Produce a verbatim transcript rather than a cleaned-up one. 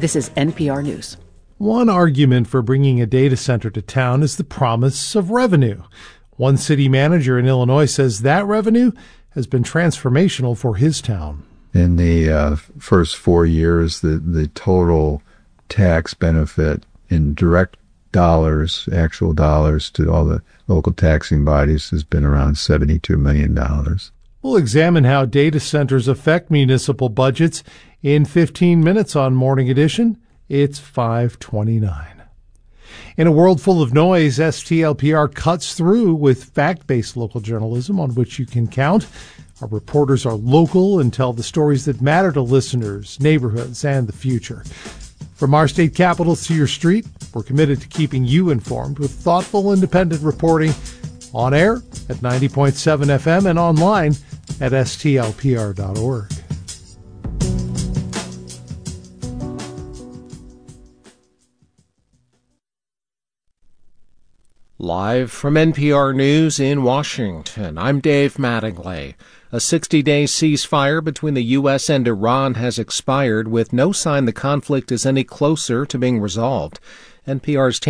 This is N P R News. One argument for bringing a data center to town is the promise of revenue. One city manager in Illinois says that revenue has been transformational for his town. In the uh, first four years, the, the total tax benefit in direct dollars, actual dollars to all the local taxing bodies has been around seventy-two million dollars. We'll examine how data centers affect municipal budgets in fifteen minutes on Morning Edition. It's five twenty-nine. In a world full of noise, S T L P R cuts through with fact-based local journalism on which you can count. Our reporters are local and tell the stories that matter to listeners, neighborhoods, and the future. From our state capitals to your street, we're committed to keeping you informed with thoughtful, independent reporting on air at ninety point seven F M and online at S T L P R dot org. Live from N P R News in Washington, I'm Dave Mattingly. A sixty-day ceasefire between the U S and Iran has expired with no sign the conflict is any closer to being resolved. N P R's